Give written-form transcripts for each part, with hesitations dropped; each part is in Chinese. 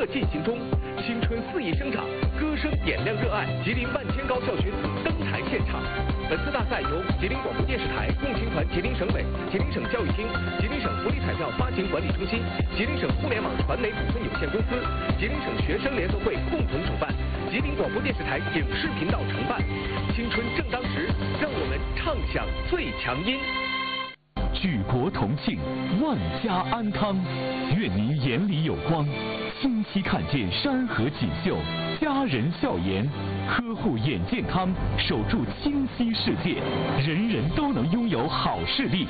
进行中，青春肆意生长，歌声点亮热爱。吉林万千高校学子登台献唱。本次大赛由吉林广播电视台共青团吉林省委、吉林省教育厅、吉林省福利彩票发行管理中心、吉林省互联网传媒股份有限公司、吉林省学生联合会共同主办，吉林广播电视台影视频道承办。青春正当时，让我们唱响最强音。 举国同庆，万家安康。愿您眼里有光，清晰看见山河锦绣，家人笑颜。呵护眼健康，守住清晰世界，人人都能拥有好视力。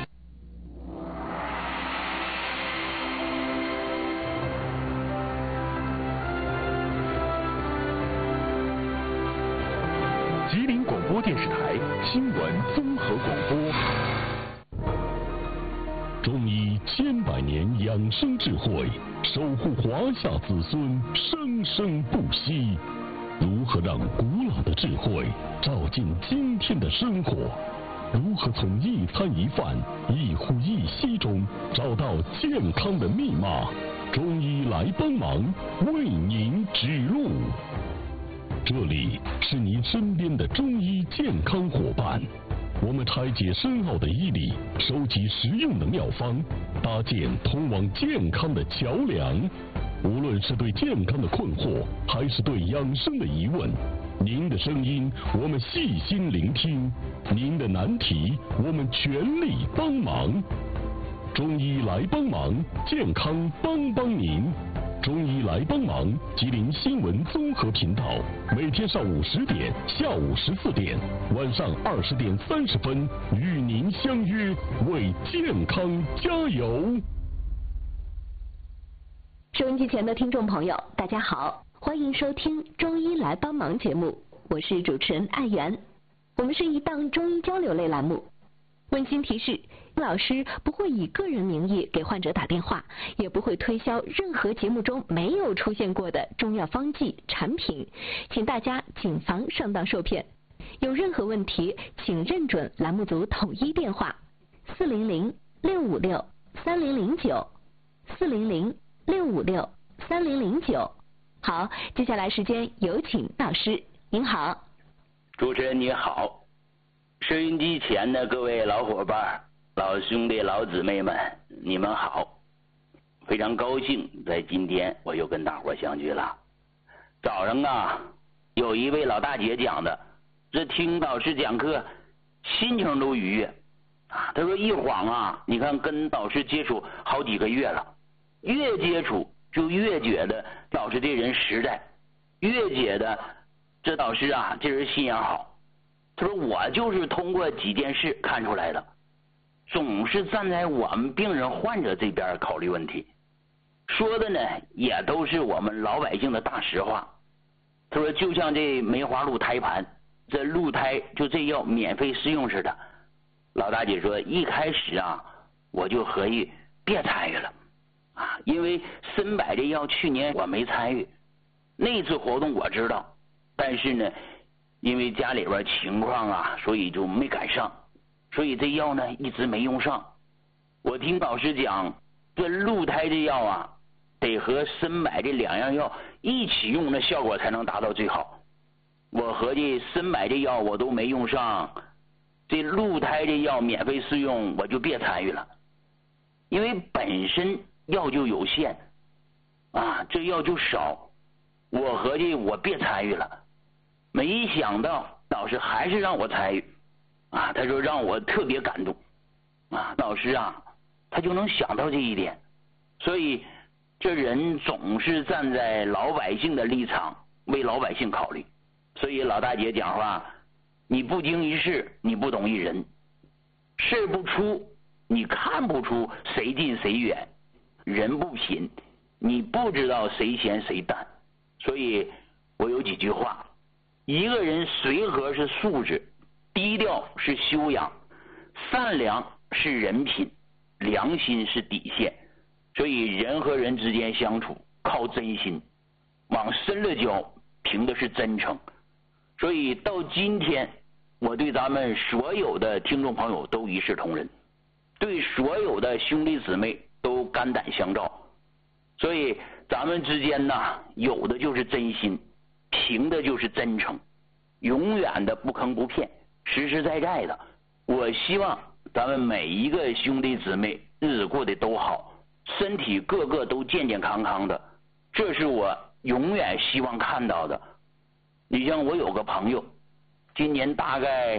吉林广播电视台新闻综合广播。 中医千百年养生智慧，守护华夏子孙生生不息。如何让古老的智慧照进今天的生活？如何从一餐一饭、一呼一吸中找到健康的密码？中医来帮忙，为您指路。这里是您身边的中医健康伙伴。我们拆解深奥的医理，收集实用的妙方，搭建通往健康的桥梁。无论是对健康的困惑，还是对养生的疑问，您的声音我们细心聆听，您的难题我们全力帮忙。中医来帮忙，健康帮帮您。中医来帮忙，吉林新闻综合频道，每天上午10点、下午14点、晚上20点30分，与您相约，为健康加油。 收音机前的听众朋友，大家好，欢迎收听《中医来帮忙》节目，我是主持人艾媛。我们是一档中医交流类栏目。温馨提示，老师不会以个人名义给患者打电话，也不会推销任何节目中没有出现过的中药方剂产品，请大家谨防上当受骗。有任何问题，请认准栏目组统一电话400-656-3009，400-656-3009。好，接下来时间有请老师，您好。 主持人你好，收音机前的各位老伙伴、老兄弟、老姊妹们，你们好！非常高兴在今天我又跟大伙相聚了。早上啊，有一位老大姐讲的，这听导师讲课，心情都愉悦啊。她说一晃啊，你看跟导师接触好几个月了，越接触就越觉得导师这人实在，越觉得这导师啊这人心眼好。他说我就是通过几件事看出来的，总是站在我们病人患者这边考虑问题，说的呢也都是我们老百姓的大实话。他说就像这梅花鹿胎盘，这鹿胎就这药免费试用似的。老大姐说一开始啊我就合计别参与了啊，因为参柏这药去年我没参与，那次活动我知道，但是呢因为家里边情况啊，所以就没赶上，所以这药呢一直没用上。我听导师讲，这鹿胎这药啊，得和参柏这两样药一起用，那效果才能达到最好。我合计参柏这药我都没用上，这鹿胎这药免费试用我就别参与了，因为本身药就有限啊，这药就少，我合计我别参与了。没想到导师还是让我参与啊，他说让我特别感动啊，导师啊他就能想到这一点，所以这人总是站在老百姓的立场为老百姓考虑。所以老大姐讲话，你不经一事你不懂一人，事不出你看不出谁近谁远，人不品你不知道谁咸谁淡。所以我有几句话，一个人随和是素质，低调是修养，善良是人品，良心是底线。所以人和人之间相处靠真心，往深了交凭的是真诚。所以到今天我对咱们所有的听众朋友都一视同仁，对所有的兄弟姊妹都肝胆相照。 所以咱们之间呢，有的就是真心，凭的就是真诚，永远的不坑不骗，实实在在的。我希望咱们每一个兄弟姊妹日子过得都好，身体个个都健健康康的，这是我永远希望看到的。你像我有个朋友，今年大概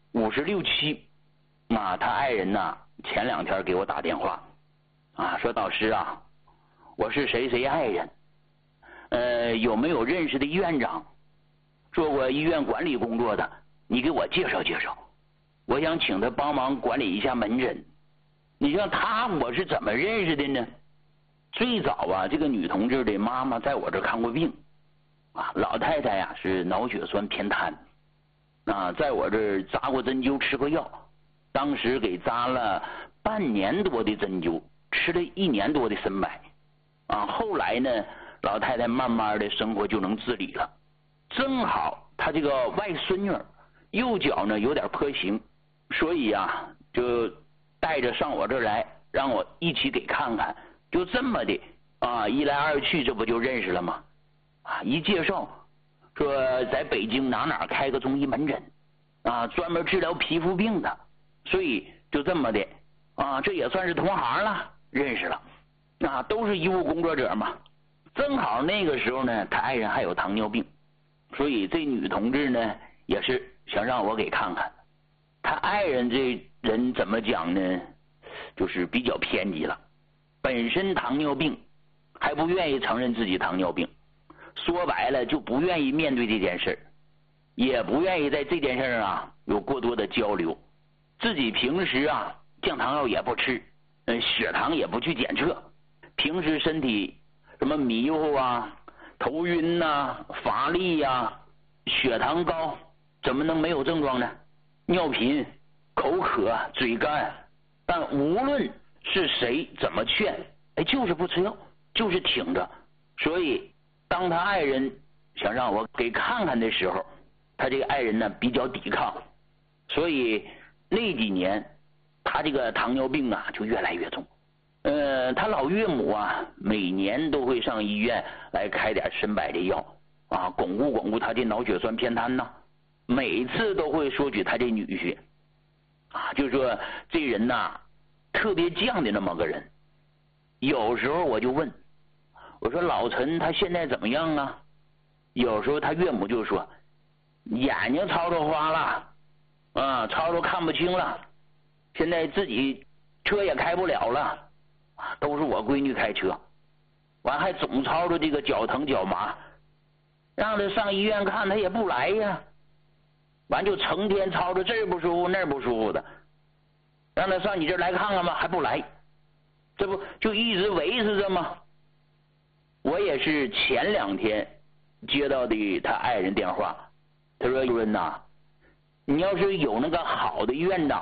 56、7，他爱人呢前2天给我打电话，说导师啊，我是谁谁爱人，有没有认识的院长，做过医院管理工作的，你给我介绍介绍，我想请他帮忙管理一下门诊。你像他，我是怎么认识的呢？最早这个女同志的妈妈在我这看过病，老太太呀是脑血栓偏瘫，在我这扎过针灸，吃过药，当时给扎了半年多的针灸，吃了1年多的参柏，后来呢，老太太慢慢的生活就能自理了。正好她这个外孙女右脚呢有点跛行，所以就带着上我这儿来，让我一起给看看。就这么的一来二去，这不就认识了吗？一介绍说在北京哪开个中医门诊，专门治疗皮肤病的，所以就这么的这也算是同行了，认识了。都是医务工作者嘛。正好那个时候呢，他爱人还有糖尿病，所以这女同志呢也是想让我给看看。他爱人这人怎么讲呢，就是比较偏激了，本身糖尿病还不愿意承认自己糖尿病，说白了就不愿意面对这件事，也不愿意在这件事有过多的交流。自己平时降糖药也不吃，血糖也不去检测，平时身体什么迷糊头晕乏力血糖高，怎么能没有症状呢？尿频、口渴、嘴干，但无论是谁怎么劝，就是不吃药，就是挺着。所以当他爱人想让我给看看的时候，他这个爱人呢比较抵抗，所以那几年他这个糖尿病就越来越重。他老岳母每年都会上医院来开点参柏的药巩固巩固他这脑血栓偏瘫每次都会说起他这女婿就说这人特别犟的那么个人。有时候我就问，我说老陈他现在怎么样有时候他岳母就说眼睛吵吵花了吵吵看不清了，现在自己车也开不了了，都是我闺女开车，完还总吵吵这个脚疼脚麻，让他上医院看他也不来呀，完就成天吵吵这儿不舒服那儿不舒服的，让他上你这儿来看看吧，还不来，这不就一直维持着吗？我也是前2天接到的他爱人电话，他说：“主任你要是有那个好的院长